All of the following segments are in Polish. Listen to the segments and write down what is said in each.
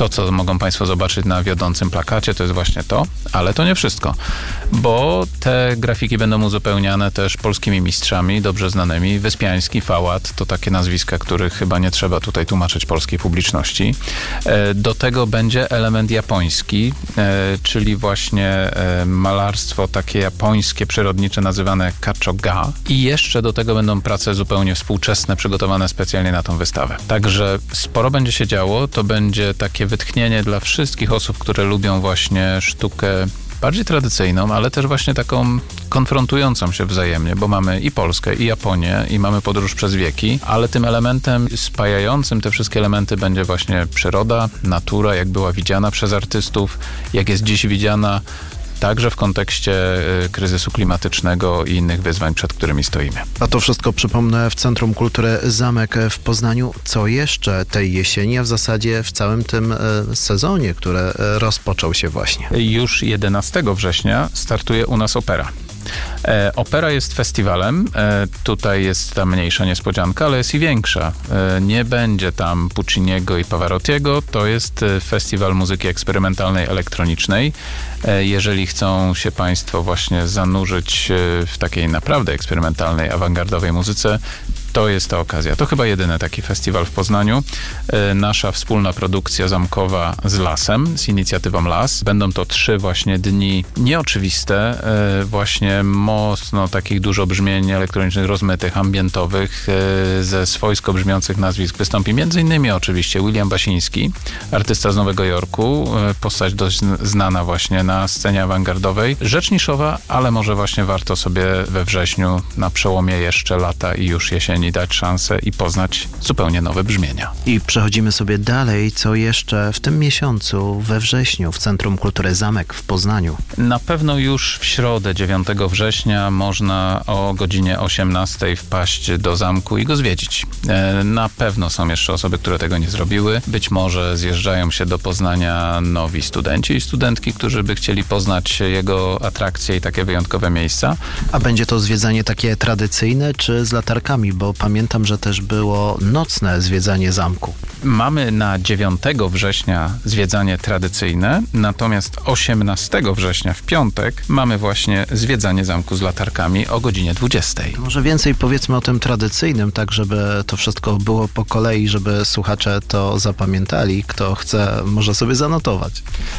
To, co mogą Państwo zobaczyć na wiodącym plakacie, to jest właśnie to, ale to nie wszystko, bo te grafiki będą uzupełniane też polskimi mistrzami, dobrze znanymi. Wyspiański, Fałat, to takie nazwiska, których chyba nie trzeba tutaj tłumaczyć polskiej publiczności. Do tego będzie element japoński, czyli właśnie malarstwo takie japońskie, przyrodnicze, nazywane kachoga. I jeszcze do tego będą prace zupełnie współczesne, przygotowane specjalnie na tą wystawę. Także sporo będzie się działo, to będzie takie wytchnienie dla wszystkich osób, które lubią właśnie sztukę bardziej tradycyjną, ale też właśnie taką konfrontującą się wzajemnie, bo mamy i Polskę, i Japonię, i mamy podróż przez wieki, ale tym elementem spajającym te wszystkie elementy będzie właśnie przyroda, natura, jak była widziana przez artystów, jak jest dziś widziana, także w kontekście kryzysu klimatycznego i innych wyzwań, przed którymi stoimy. A to wszystko, przypomnę, w Centrum Kultury Zamek w Poznaniu. Co jeszcze tej jesieni, a w zasadzie w całym tym sezonie, który rozpoczął się właśnie? Już 11 września startuje u nas opera. Opera jest festiwalem, tutaj jest ta mniejsza niespodzianka, ale jest i większa. Nie będzie tam Pucciniego i Pavarottiego, to jest festiwal muzyki eksperymentalnej, elektronicznej. Jeżeli chcą się Państwo właśnie zanurzyć w takiej naprawdę eksperymentalnej, awangardowej muzyce, to jest ta okazja. To chyba jedyny taki festiwal w Poznaniu. Nasza wspólna produkcja zamkowa z Lasem, z inicjatywą Las. Będą to 3 właśnie dni nieoczywiste, właśnie mocno takich dużo brzmień elektronicznych, rozmytych, ambientowych, ze swojsko brzmiących nazwisk wystąpi m.in. oczywiście William Basiński, artysta z Nowego Jorku, postać dość znana właśnie na scenie awangardowej. Rzecz niszowa, ale może właśnie warto sobie we wrześniu, na przełomie jeszcze lata i już jesieni, dać szansę i poznać zupełnie nowe brzmienia. I przechodzimy sobie dalej, co jeszcze w tym miesiącu, we wrześniu, w Centrum Kultury Zamek w Poznaniu. Na pewno już w środę 9 września można o godzinie 18 wpaść do zamku i go zwiedzić. Na pewno są jeszcze osoby, które tego nie zrobiły. Być może zjeżdżają się do Poznania nowi studenci i studentki, którzy by chcieli poznać jego atrakcje i takie wyjątkowe miejsca. A będzie to zwiedzanie takie tradycyjne, czy z latarkami? Bo pamiętam, że też było nocne zwiedzanie zamku. Mamy na 9 września zwiedzanie tradycyjne, natomiast 18 września w piątek mamy właśnie zwiedzanie zamku z latarkami o godzinie 20. Może więcej powiedzmy o tym tradycyjnym, tak żeby to wszystko było po kolei, żeby słuchacze to zapamiętali. Kto chce, może sobie zanotować.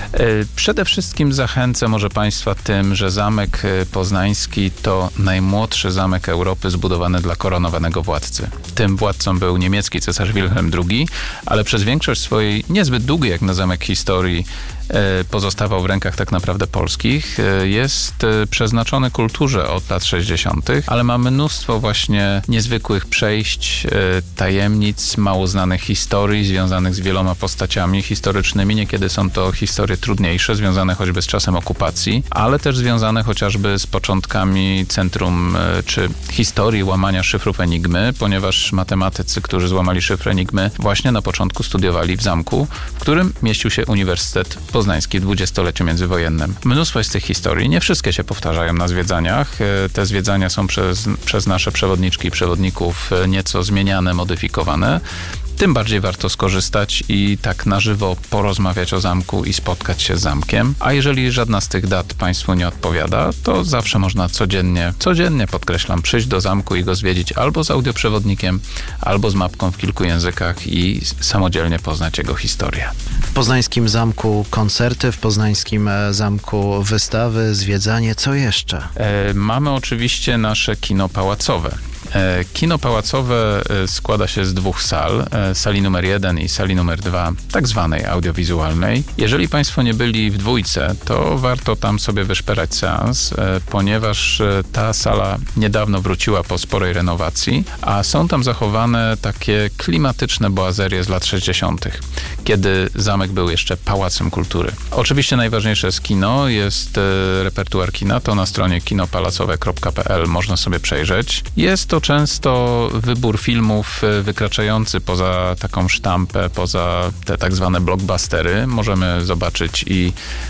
Przede wszystkim zachęcę może Państwa tym, że Zamek Poznański to najmłodszy zamek Europy zbudowany dla koronowanego władcy. Tym władcą był niemiecki cesarz Wilhelm II, ale przez większość swojej niezbyt długiej jak na zamek historii pozostawał w rękach tak naprawdę polskich. Jest przeznaczony kulturze od lat 60., ale ma mnóstwo właśnie niezwykłych przejść, tajemnic, mało znanych historii związanych z wieloma postaciami historycznymi. Niekiedy są to historie trudniejsze, związane choćby z czasem okupacji, ale też związane chociażby z początkami centrum czy historii łamania szyfrów Enigmy, ponieważ matematycy, którzy złamali szyfr Enigmy, właśnie na początku studiowali w zamku, w którym mieścił się Uniwersytet Poznański w dwudziestoleciu międzywojennym. Mnóstwo jest tych historii, nie wszystkie się powtarzają na zwiedzaniach. Te zwiedzania są przez nasze przewodniczki i przewodników nieco zmieniane, modyfikowane. Tym bardziej warto skorzystać i tak na żywo porozmawiać o zamku i spotkać się z zamkiem. A jeżeli żadna z tych dat Państwu nie odpowiada, to zawsze można codziennie podkreślam, przyjść do zamku i go zwiedzić albo z audioprzewodnikiem, albo z mapką w kilku językach i samodzielnie poznać jego historię. W poznańskim zamku koncerty, w poznańskim zamku wystawy, zwiedzanie. Co jeszcze? Mamy oczywiście nasze kino pałacowe. Kino pałacowe składa się z 2 sal, sali numer 1 i sali numer 2, tak zwanej audiowizualnej. Jeżeli Państwo nie byli w 2, to warto tam sobie wyszperać seans, ponieważ ta sala niedawno wróciła po sporej renowacji, a są tam zachowane takie klimatyczne boazerie z lat 60., kiedy zamek był jeszcze Pałacem Kultury. Oczywiście najważniejsze jest kino, jest repertuar kina, to na stronie kinopalacowe.pl można sobie przejrzeć. Jest to często wybór filmów wykraczający poza taką sztampę, poza te tak zwane blockbustery. Możemy zobaczyć i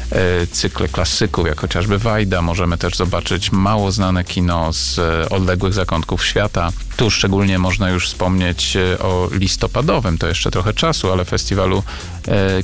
cykle klasyków, jak chociażby Wajda. Możemy też zobaczyć mało znane kino z odległych zakątków świata. Tu szczególnie można już wspomnieć o listopadowym, to jeszcze trochę czasu, ale festiwalu